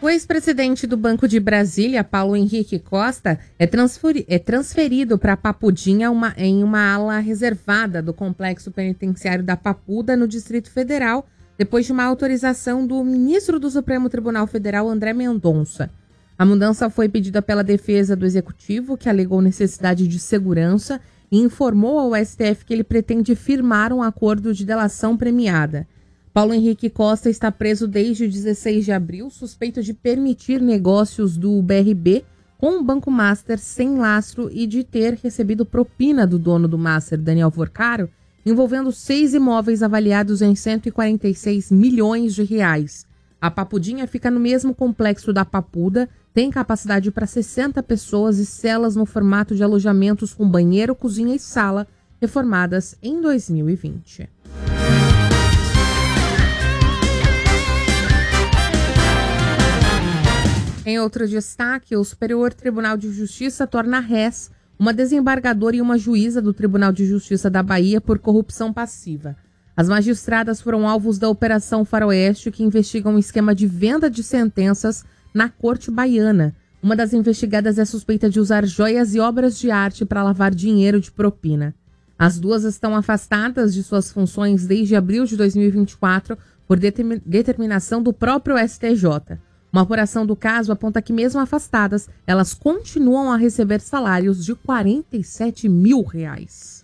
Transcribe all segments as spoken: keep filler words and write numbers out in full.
O ex-presidente do Banco de Brasília, Paulo Henrique Costa, é, transferi- é transferido para Papudinha uma, em uma ala reservada do complexo penitenciário da Papuda, no Distrito Federal, depois de uma autorização do ministro do Supremo Tribunal Federal, André Mendonça. A mudança foi pedida pela defesa do executivo, que alegou necessidade de segurança e informou ao S T F que ele pretende firmar um acordo de delação premiada. Paulo Henrique Costa está preso desde o dezesseis de abril, suspeito de permitir negócios do B R B com o Banco Master sem lastro e de ter recebido propina do dono do Master, Daniel Vorcaro, envolvendo seis imóveis avaliados em cento e quarenta e seis milhões de reais. A Papudinha fica no mesmo complexo da Papuda, tem capacidade para sessenta pessoas e celas no formato de alojamentos com banheiro, cozinha e sala, reformadas em dois mil e vinte. Em outro destaque, o Superior Tribunal de Justiça torna réis uma desembargadora e uma juíza do Tribunal de Justiça da Bahia por corrupção passiva. As magistradas foram alvos da Operação Faroeste, que investiga um esquema de venda de sentenças na Corte Baiana. Uma das investigadas é suspeita de usar joias e obras de arte para lavar dinheiro de propina. As duas estão afastadas de suas funções desde abril de dois mil e vinte e quatro por determin- determinação do próprio S T J. Uma apuração do caso aponta que, mesmo afastadas, elas continuam a receber salários de quarenta e sete mil reais.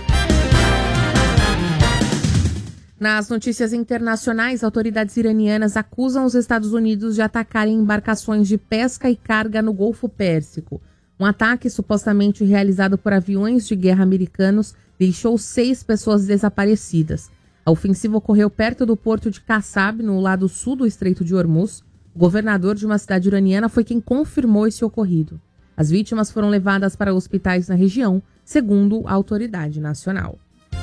Nas notícias internacionais, autoridades iranianas acusam os Estados Unidos de atacarem embarcações de pesca e carga no Golfo Pérsico. Um ataque supostamente realizado por aviões de guerra americanos deixou seis pessoas desaparecidas. A ofensiva ocorreu perto do porto de Qassab, no lado sul do Estreito de Hormuz. O governador de uma cidade iraniana foi quem confirmou esse ocorrido. As vítimas foram levadas para hospitais na região, segundo a autoridade nacional.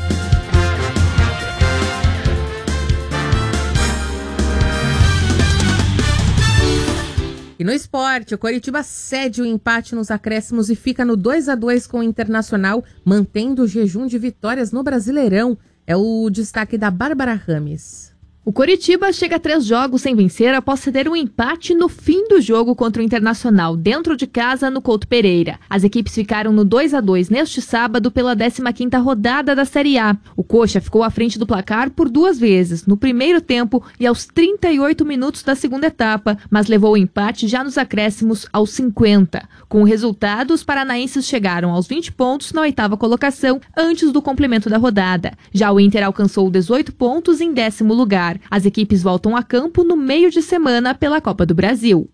E no esporte, o Coritiba cede o empate nos acréscimos e fica no dois a dois com o Internacional, mantendo o jejum de vitórias no Brasileirão. É o destaque da Bárbara Rames. O Coritiba chega a três jogos sem vencer após ceder um empate no fim do jogo contra o Internacional, dentro de casa, no Couto Pereira. As equipes ficaram no dois a dois neste sábado pela décima quinta rodada da Série A. O Coxa ficou à frente do placar por duas vezes, no primeiro tempo e aos trinta e oito minutos da segunda etapa, mas levou o empate já nos acréscimos aos cinquenta. Com o resultado, os paranaenses chegaram aos vinte pontos na oitava colocação antes do complemento da rodada. Já o Inter alcançou dezoito pontos em décimo lugar. As equipes voltam a campo no meio de semana pela Copa do Brasil.